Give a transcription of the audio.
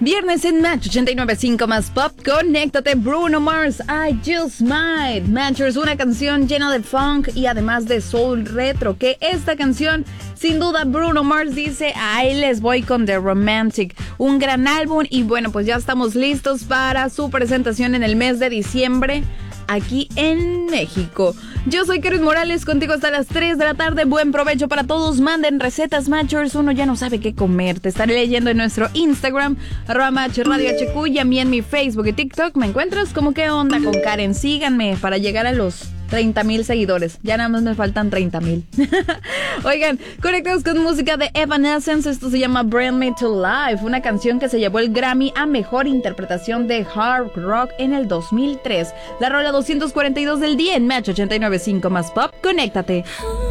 Viernes en Match 89.5 más pop. Conéctate, Bruno Mars, I Just Might. Matchers, una canción llena de funk y además de soul retro. Que esta canción, sin duda, Bruno Mars dice, ahí les voy con The Romantic. Un gran álbum y bueno, pues ya estamos listos para su presentación en el mes de diciembre aquí en México. Yo soy Karen Morales, contigo hasta las 3 de la tarde. Buen provecho para todos. Manden recetas, Matchers. Uno ya no sabe qué comer. Te estaré leyendo en nuestro Instagram, @MatchRadioHQ, y a mí en mi Facebook y TikTok. ¿Me encuentras como qué onda con Karen? Síganme para llegar a los 30,000 seguidores. Ya nada más me faltan 30,000. Oigan, conectados con música de Evanescence. Esto se llama Bring Me to Life, una canción que se llevó el Grammy a mejor interpretación de hard rock en el 2003. La rola 242 del día en Match 89.5 más pop. Conéctate.